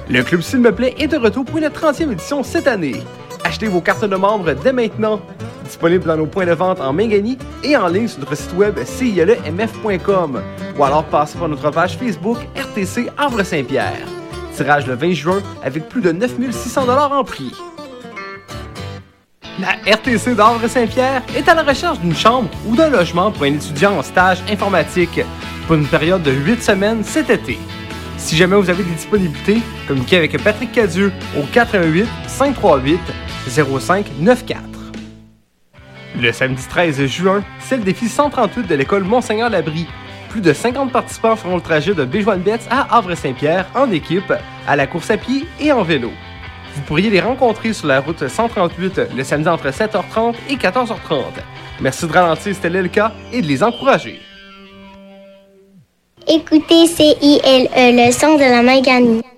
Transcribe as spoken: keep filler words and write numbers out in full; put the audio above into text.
Le Club S'il me plaît est de retour pour une trentième édition cette année. Achetez vos cartes de membres dès maintenant. Disponible dans nos points de vente en Mingani et en ligne sur notre site web c i l e m f point com ou alors passez par notre page Facebook R T C Havre-Saint-Pierre. Tirage le vingt juin avec plus de neuf mille six cents dollars en prix. La R T C d'Havre-Saint-Pierre est à la recherche d'une chambre ou d'un logement pour un étudiant en stage informatique pour une période de huit semaines cet été. Si jamais vous avez des disponibilités, communiquez avec Patrick Cadieux au quatre un huit, cinq trois huit, zéro cinq neuf quatre. Le samedi treize juin, c'est le défi cent trente-huit de l'école Monseigneur-Labrie. Plus de cinquante participants feront le trajet de Béjoine-Betz à Havre-Saint-Pierre en équipe, à la course à pied et en vélo. Vous pourriez les rencontrer sur la route cent trente-huit le samedi entre sept heures trente et quatorze heures trente. Merci de ralentir si tel est le cas et de les encourager. Écoutez C I L E, le son de la Mingani.